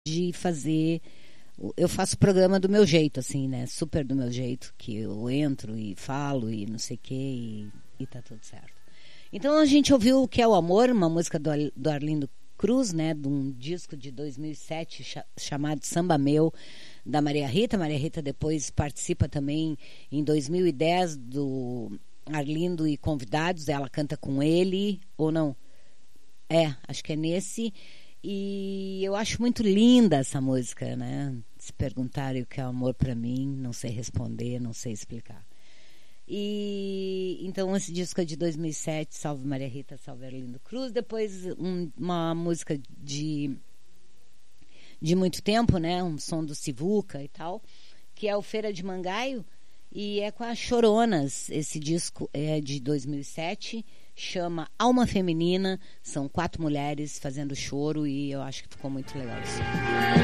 de fazer... Eu faço programa do meu jeito, assim, né? Super do meu jeito, que eu entro e falo e não sei o quê, e tá tudo certo. Então a gente ouviu O Que é o Amor, uma música do Arlindo Cruz, né? De um disco de 2007 chamado Samba Meu, da Maria Rita. Maria Rita depois participa também em 2010 do Arlindo e Convidados, ela canta com ele, ou não? Acho que é nesse... E eu acho muito linda essa música, né? Se perguntarem o que é amor pra mim, não sei responder, não sei explicar. E então esse disco é de 2007, Salve Maria Rita, Salve Arlindo Cruz. Depois uma música de muito tempo, né? Um som do Sivuca e tal, que é o Feira de Mangaio, e é com as Choronas. Esse disco é de 2007, chama Alma Feminina, são 4 mulheres fazendo choro, e eu acho que ficou muito legal isso.